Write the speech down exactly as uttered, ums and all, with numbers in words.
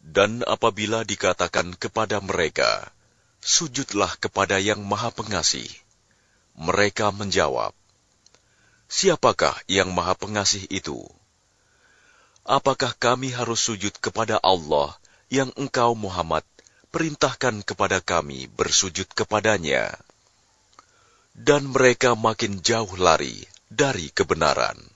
Dan apabila dikatakan kepada mereka, sujudlah kepada yang Maha Pengasih, mereka menjawab, siapakah yang Maha Pengasih itu? Apakah kami harus sujud kepada Allah yang engkau Muhammad perintahkan kepada kami bersujud kepadanya? Dan mereka makin jauh lari dari kebenaran.